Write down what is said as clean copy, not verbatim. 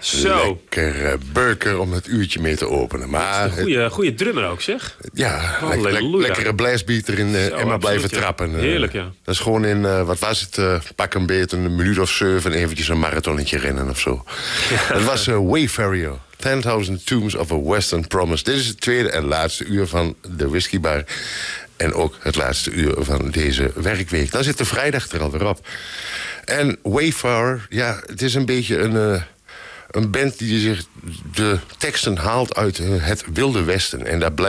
Zo. Lekker burger om het uurtje mee te openen. Maar goede drummer ook, zeg. ja, Halleluja. lekkere blastbeat erin en maar blijven absoluut, ja. trappen. Heerlijk, ja. Dat is gewoon in, wat was het, pak een beet, een minuut of 7... eventjes een marathonnetje rennen of zo. Het was Wayfarer, 10.000 Tombs of a Western Promise. Dit is het tweede en laatste uur van de Whiskybar. En ook het laatste uur van deze werkweek. Dan zit de vrijdag er alweer op. En Wayfarer, ja, het is een beetje een band die zich de teksten haalt uit het Wilde Westen. En daar blijft